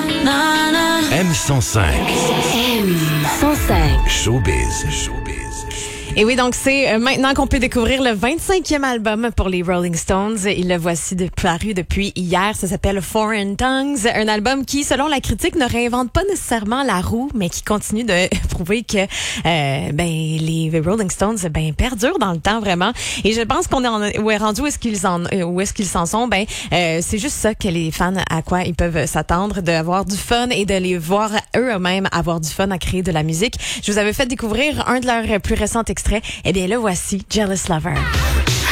M105. M105. Showbiz. Et oui, donc c'est maintenant qu'on peut découvrir le 25e album pour les Rolling Stones. Il le voici paru depuis hier. Ça s'appelle Foreign Tongues. Un album qui, selon la critique, ne réinvente pas nécessairement la roue, mais qui continue de prouver que les Rolling Stones perdurent dans le temps vraiment. Et je pense qu'on est rendu où est-ce qu'ils s'en sont. C'est juste ça que les fans à quoi ils peuvent s'attendre, d'avoir du fun et de les voir eux-mêmes avoir du fun à créer de la musique. Je vous avais fait découvrir un de leurs plus récents extraits. Eh bien, le voici, Jealous Lover.